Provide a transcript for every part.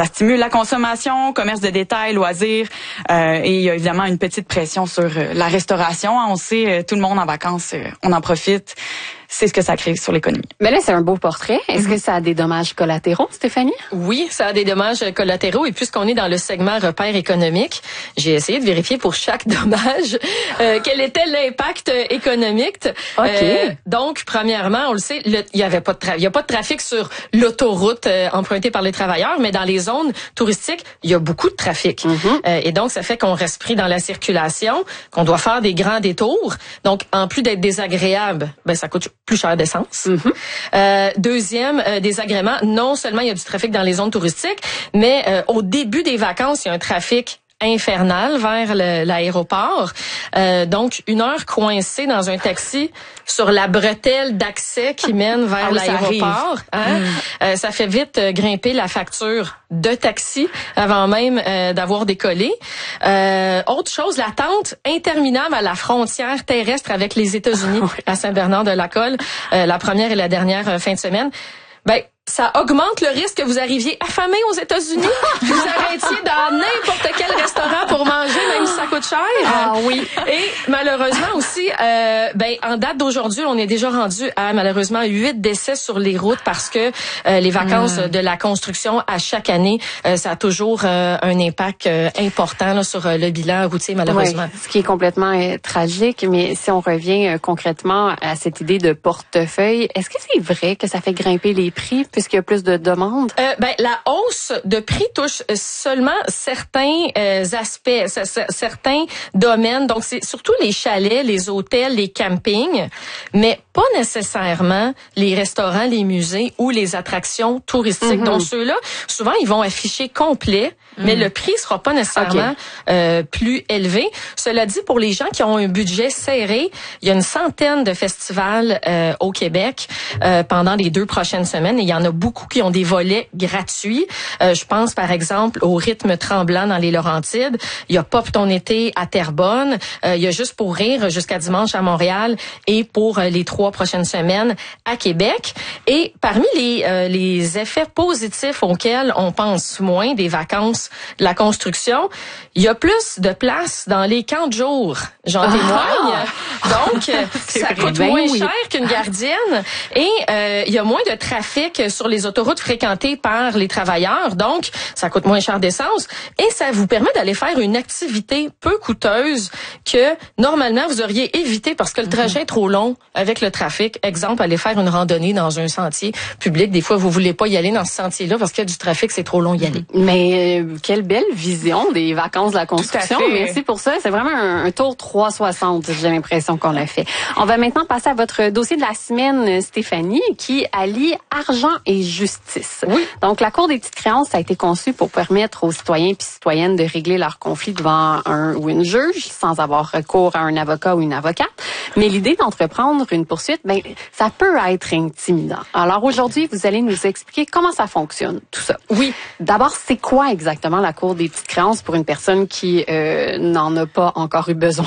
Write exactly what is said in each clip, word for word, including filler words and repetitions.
ça stimule la consommation, commerce de détail, loisirs, euh, et il y a évidemment une petite pression sur euh, la restauration. On sait, euh, tout le monde en vacances, euh, on en profite. C'est ce que ça crée sur l'économie. Mais là, c'est un beau portrait. Est-ce mm-hmm. que ça a des dommages collatéraux, Stéphanie? Oui, ça a des dommages collatéraux. Et puisqu'on est dans le segment repères économiques, j'ai essayé de vérifier pour chaque dommage euh, quel était l'impact économique. OK. Euh, donc, premièrement, on le sait, il y avait pas de tra- il y a pas de trafic sur l'autoroute euh, empruntée par les travailleurs, mais dans les zones touristiques, il y a beaucoup de trafic. Mm-hmm. Euh, et donc, ça fait qu'on reste pris dans la circulation, qu'on doit faire des grands détours. Donc, en plus d'être désagréable, ben ça coûte plus cher d'essence. Mm-hmm. Euh, deuxième euh, désagrément, non seulement il y a du trafic dans les zones touristiques, mais euh, au début des vacances, il y a un trafic infernal vers le, l'aéroport. Euh, donc, une heure coincée dans un taxi sur la bretelle d'accès qui mène vers ah oui, l'aéroport. Ça, hein? mm. euh, ça fait vite euh, grimper la facture de taxi avant même euh, d'avoir décollé. Euh, autre chose, l'attente interminable à la frontière terrestre avec les États-Unis, à Saint-Bernard-de-la-Colle, euh, la première et la dernière euh, fin de semaine. Ben, ça augmente le risque que vous arriviez affamé aux États-Unis. Vous arrêtiez dans n'importe quel restaurant pour manger, même si ça coûte cher. Ah oui. Et malheureusement aussi, euh, ben en date d'aujourd'hui, on est déjà rendu à malheureusement huit décès sur les routes parce que euh, les vacances mmh. de la construction à chaque année, euh, ça a toujours euh, un impact euh, important là, sur euh, le bilan routier malheureusement. Oui, ce qui est complètement euh, tragique. Mais si on revient euh, concrètement à cette idée de portefeuille, est-ce que c'est vrai que ça fait grimper les prix puisqu'il y a plus de demandes? Euh, ben la hausse de prix touche seulement certains euh, aspects, c- c- certains domaines. Donc c'est surtout les chalets, les hôtels, les campings, mais pas nécessairement les restaurants, les musées ou les attractions touristiques. Mm-hmm. Donc ceux-là, souvent ils vont afficher complet, mm. mais le prix sera pas nécessairement okay. euh, plus élevé. Cela dit, pour les gens qui ont un budget serré, il y a une centaine de festivals euh, au Québec euh, pendant les deux prochaines semaines et il y en a beaucoup qui ont des volets gratuits. Euh, je pense par exemple au Rythme Tremblant dans les Laurentides. Il y a Pop ton été à Terrebonne. Euh, il y a Juste pour rire jusqu'à dimanche à Montréal et pour euh, les trois prochaines semaines à Québec. Et parmi les euh, les effets positifs auxquels on pense moins des vacances de la construction, il y a plus de place dans les camps de jour. J'en ah! témoigne. Donc, ça coûte bien, moins oui. cher qu'une gardienne et euh, il y a moins de trafic sur les autoroutes fréquentées par les travailleurs. Donc, ça coûte moins cher d'essence et ça vous permet d'aller faire une activité peu coûteuse que normalement vous auriez évité parce que le trajet mm-hmm. est trop long avec le trafic. Exemple, aller faire une randonnée dans un sentier public. Des fois, vous voulez pas y aller dans ce sentier-là parce qu'il y a du trafic, c'est trop long y aller. Mais euh, quelle belle vision des vacances de la construction. Merci pour ça. C'est vraiment un, un tour trois cent soixante, j'ai l'impression qu'on l'a fait. On va maintenant passer à votre dossier de la semaine, Stéphanie, qui allie argent et justice. Oui. Donc, la Cour des petites créances, ça a été conçu pour permettre aux citoyens et citoyennes de régler leurs conflits devant un ou une juge sans avoir recours à un avocat ou une avocate. Mais l'idée d'entreprendre une poursuite, ben, ça peut être intimidant. Alors, aujourd'hui, vous allez nous expliquer comment ça fonctionne, tout ça. Oui. D'abord, c'est quoi exactement la Cour des petites créances pour une personne qui euh, n'en a pas encore eu besoin?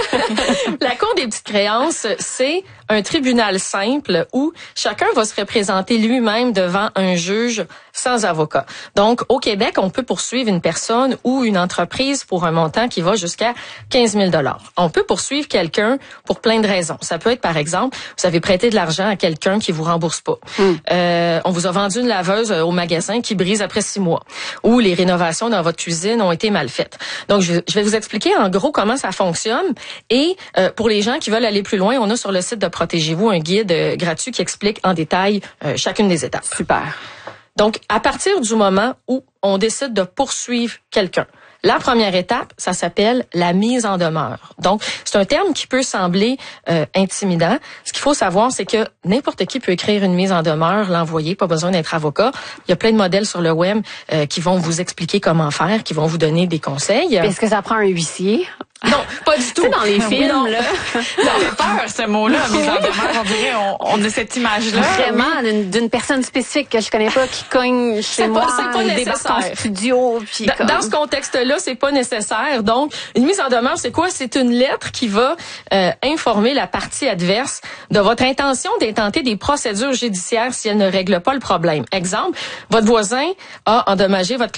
La Cour des petites créances, c'est un tribunal simple où chacun va se représenter lui-même devant un juge sans avocat. Donc, au Québec, on peut poursuivre une personne ou une entreprise pour un montant qui va jusqu'à quinze mille dollars. On peut poursuivre quelqu'un pour plein de raisons. Ça peut être, par exemple, vous avez prêté de l'argent à quelqu'un qui vous rembourse pas. Mm. Euh, on vous a vendu une laveuse au magasin qui brise après six mois. Ou les rénovations dans votre cuisine ont été mal faites. Donc, je vais vous expliquer en gros comment ça fonctionne. Et euh, pour les gens qui veulent aller plus loin, on a sur le site de Protégez-vous un guide euh, gratuit qui explique en détail euh, chacune des étapes. Super. Donc, à partir du moment où on décide de poursuivre quelqu'un, la première étape, ça s'appelle la mise en demeure. Donc, c'est un terme qui peut sembler euh, intimidant. Ce qu'il faut savoir, c'est que n'importe qui peut écrire une mise en demeure, l'envoyer, pas besoin d'être avocat. Il y a plein de modèles sur le web euh, qui vont vous expliquer comment faire, qui vont vous donner des conseils. Est-ce que ça prend un huissier? Non, pas du tout. Tu sais, dans les films, non. là. Ça fait peur, ce mot-là, mise en demeure. On dirait, on, on a cette image-là. Vraiment, oui. d'une, d'une personne spécifique que je connais pas, qui cogne chez c'est moi, pas, c'est pas nécessaire. En studio. Puis dans, comme... dans ce contexte-là, c'est pas nécessaire. Donc, une mise en demeure, c'est quoi? C'est une lettre qui va euh, informer la partie adverse de votre intention d'intenter des procédures judiciaires si elle ne règle pas le problème. Exemple, votre voisin a endommagé votre